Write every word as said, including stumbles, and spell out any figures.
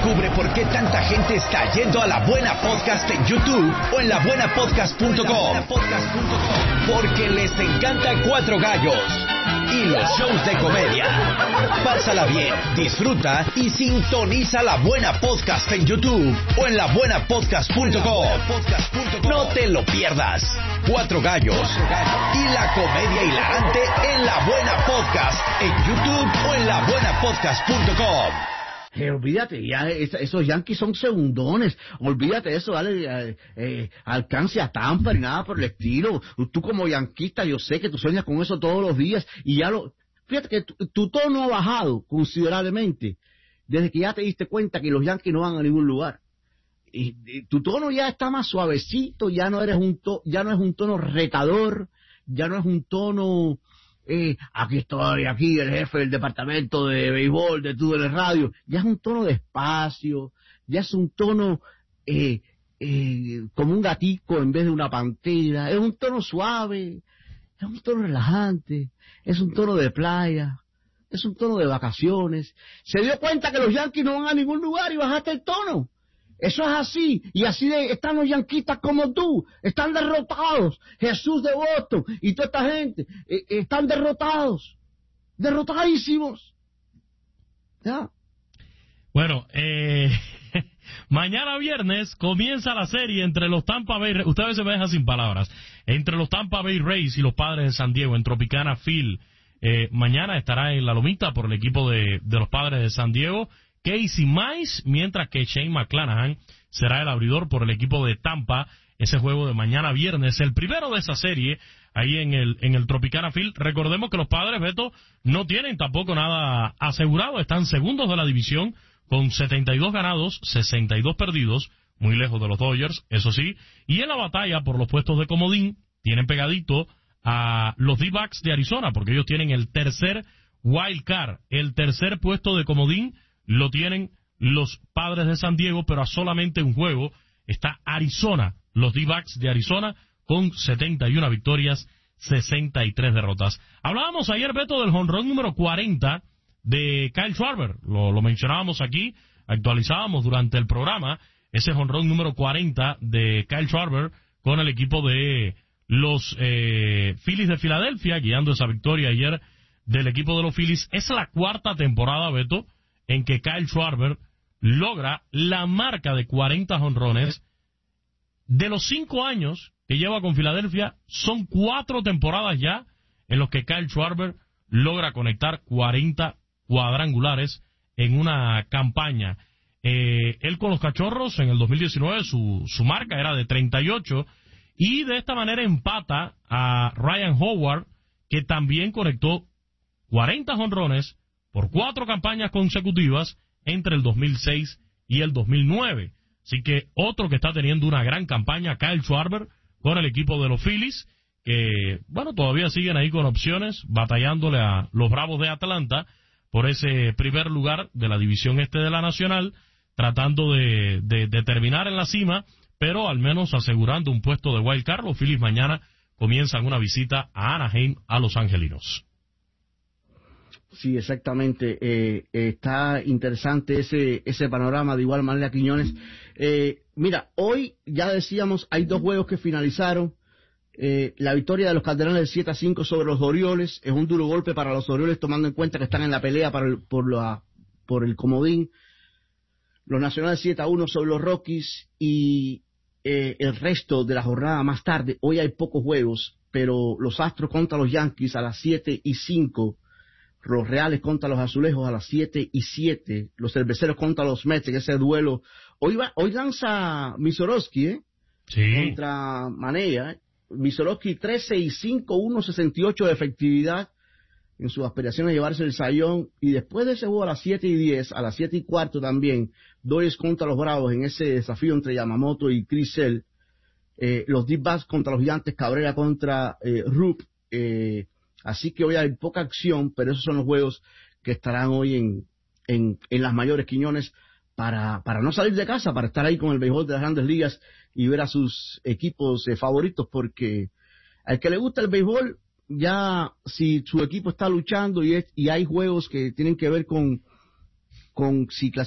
Descubre por qué tanta gente está yendo a La Buena Podcast en YouTube o en la buena podcast punto com. Porque les encanta Cuatro Gallos y los shows de comedia. Pásala bien, disfruta y sintoniza La Buena Podcast en YouTube o en la buena podcast punto com. No te lo pierdas. Cuatro Gallos y la comedia hilarante en La Buena Podcast en YouTube o en la buena podcast punto com. Eh, olvídate, ya es, esos Yankees son segundones. Olvídate de eso, dale eh, eh, alcance a Tampa ni nada por el estilo. Tú como yanquista, yo sé que tú sueñas con eso todos los días y ya lo... Fíjate que tu, tu tono ha bajado considerablemente desde que ya te diste cuenta que los Yankees no van a ningún lugar. Y, y tu tono ya está más suavecito, ya no eres un to, ya no es un tono retador, ya no es un tono... Eh, aquí estoy, aquí el jefe del departamento de béisbol de tú de radio. Ya es un tono despacio, ya es un tono eh, eh, como un gatico en vez de una pantera. Es un tono suave, es un tono relajante, es un tono de playa, es un tono de vacaciones. Se dio cuenta que los Yankees no van a ningún lugar y bajaste el tono. Eso es así, y así de, están los yanquistas como tú, están derrotados. Jesús de Boston y toda esta gente eh, están derrotados, derrotadísimos. ¿Ya? Bueno, eh, mañana viernes comienza la serie entre los Tampa Bay Rays, usted a veces me deja sin palabras, entre los Tampa Bay Rays y los Padres de San Diego en Tropicana Field. Eh, mañana estará en la lomita por el equipo de, de los Padres de San Diego Casey Mize, mientras que Shane McClanahan será el abridor por el equipo de Tampa. Ese juego de mañana viernes, el primero de esa serie, ahí en el en el Tropicana Field. Recordemos que los Padres, Beto, no tienen tampoco nada asegurado, están segundos de la división con setenta y dos ganados, sesenta y dos perdidos, muy lejos de los Dodgers, eso sí, y en la batalla por los puestos de comodín tienen pegadito a los D-backs de Arizona, porque ellos tienen el tercer wild card, el tercer puesto de comodín lo tienen los Padres de San Diego, pero a solamente un juego está Arizona, los D-backs de Arizona, con setenta y una victorias, sesenta y tres derrotas. Hablábamos ayer, Beto, del jonrón número cuarenta de Kyle Schwarber, lo, lo mencionábamos aquí, actualizábamos durante el programa, ese jonrón número cuarenta de Kyle Schwarber con el equipo de los eh, Phillies de Filadelfia, guiando esa victoria ayer del equipo de los Phillies. Es la cuarta temporada, Beto, en que Kyle Schwarber logra la marca de cuarenta jonrones. De los cinco años que lleva con Filadelfia, son cuatro temporadas ya en los que Kyle Schwarber logra conectar cuarenta cuadrangulares en una campaña. Eh, él con los Cachorros en el dos mil diecinueve, su, su marca era de treinta y ocho, y de esta manera empata a Ryan Howard, que también conectó cuarenta jonrones por cuatro campañas consecutivas entre el dos mil seis y el dos mil nueve. Así que otro que está teniendo una gran campaña, Kyle Schwarber, con el equipo de los Phillies, que, bueno, todavía siguen ahí con opciones, batallándole a los Bravos de Atlanta por ese primer lugar de la división este de la Nacional, tratando de, de, de terminar en la cima, pero al menos asegurando un puesto de wild card. Los Phillies mañana comienzan una visita a Anaheim, a los angelinos. Sí, exactamente. Eh, eh, está interesante ese ese panorama, de igual manera, Quiñones. Eh, mira, hoy ya decíamos, hay dos juegos que finalizaron. Eh, la victoria de los Cardenales siete a cinco sobre los Orioles es un duro golpe para los Orioles, tomando en cuenta que están en la pelea para el, por, la, por el comodín. Los Nacionales siete a uno sobre los Rockies y eh, el resto de la jornada más tarde. Hoy hay pocos juegos, pero los Astros contra los Yankees a las siete y cinco. Los Reales contra los Azulejos a las siete y siete, los Cerveceros contra los Mets en ese duelo. Hoy va, hoy lanza Misorowski, ¿eh? Sí. Contra Manella, ¿eh? Misorowski trece y cinco, uno sesenta y ocho de efectividad en sus aspiraciones de llevarse el sayón. Y después de ese juego a las siete y diez, a las siete y cuarto también, Dodgers contra los Bravos en ese desafío entre Yamamoto y Chris Sale. Eh, los D-backs contra los Gigantes, Cabrera contra eh, Rupp. Eh, Así que hoy hay poca acción, pero esos son los juegos que estarán hoy en, en, en las mayores, Quiñones, para, para no salir de casa, para estar ahí con el béisbol de las Grandes Ligas y ver a sus equipos eh, favoritos, porque al que le gusta el béisbol, ya si su equipo está luchando y, es, y hay juegos que tienen que ver con, con si